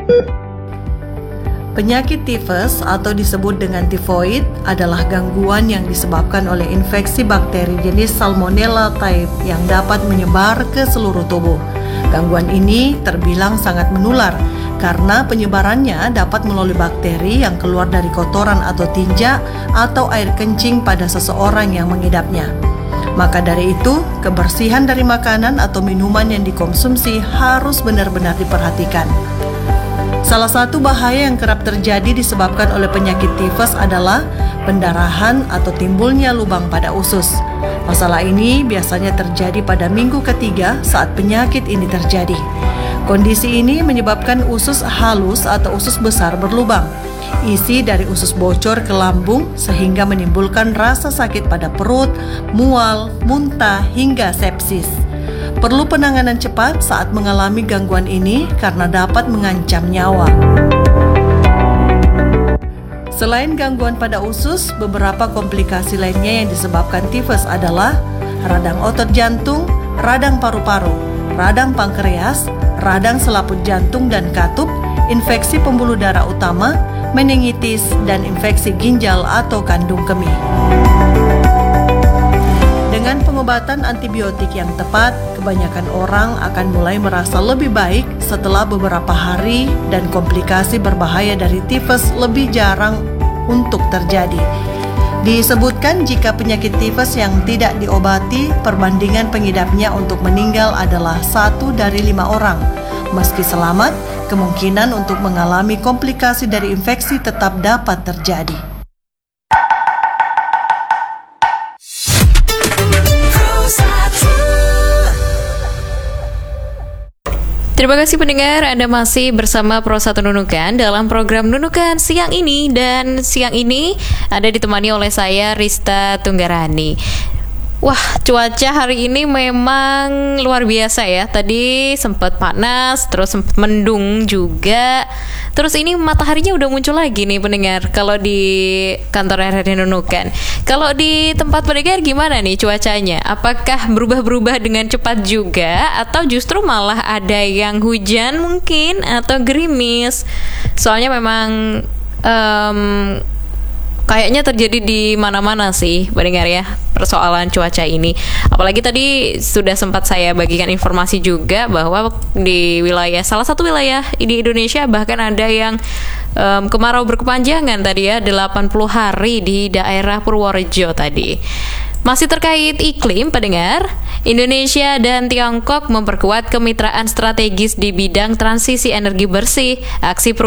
Penyakit tifus atau disebut dengan tifoid adalah gangguan yang disebabkan oleh infeksi bakteri jenis Salmonella type yang dapat menyebar ke seluruh tubuh. Gangguan ini terbilang sangat menular karena penyebarannya dapat melalui bakteri yang keluar dari kotoran atau tinja atau air kencing pada seseorang yang mengidapnya. Maka dari itu, kebersihan dari makanan atau minuman yang dikonsumsi harus benar-benar diperhatikan. Salah satu bahaya yang kerap terjadi disebabkan oleh penyakit tifus adalah pendarahan atau timbulnya lubang pada usus. Masalah ini biasanya terjadi pada minggu ketiga saat penyakit ini terjadi. Kondisi ini menyebabkan usus halus atau usus besar berlubang. Isi dari usus bocor ke lambung sehingga menimbulkan rasa sakit pada perut, mual, muntah, hingga sepsis. Perlu penanganan cepat saat mengalami gangguan ini karena dapat mengancam nyawa. Selain gangguan pada usus, beberapa komplikasi lainnya yang disebabkan tifus adalah radang otot jantung, radang paru-paru, radang pankreas, radang selaput jantung dan katup, infeksi pembuluh darah utama, meningitis, dan infeksi ginjal atau kandung kemih. Dengan pengobatan antibiotik yang tepat, kebanyakan orang akan mulai merasa lebih baik setelah beberapa hari dan komplikasi berbahaya dari tifus lebih jarang untuk terjadi. Disebutkan jika penyakit tifus yang tidak diobati, perbandingan pengidapnya untuk meninggal adalah 1 dari 5 orang. Meski selamat, kemungkinan untuk mengalami komplikasi dari infeksi tetap dapat terjadi. Terima kasih pendengar, Anda masih bersama Pro 1 Nunukan dalam program Nunukan siang ini. Dan siang ini Anda ditemani oleh saya, Rista Tunggarani. Wah, cuaca hari ini memang luar biasa ya. Tadi sempat panas, terus sempat mendung juga. Terus ini mataharinya udah muncul lagi nih pendengar, kalau di kantor RRI Nunukan. Kalau di tempat pendengar gimana nih cuacanya? Apakah berubah-berubah dengan cepat juga? Atau justru malah ada yang hujan mungkin? Atau gerimis? Soalnya memang kayaknya terjadi di mana-mana sih pendengar ya, persoalan cuaca ini. Apalagi tadi sudah sempat saya bagikan informasi juga bahwa di wilayah, salah satu wilayah di Indonesia bahkan ada yang kemarau berkepanjangan tadi ya, 80 hari di daerah Purworejo tadi. Masih terkait iklim pendengar, Indonesia dan Tiongkok memperkuat kemitraan strategis di bidang transisi energi bersih. Aksi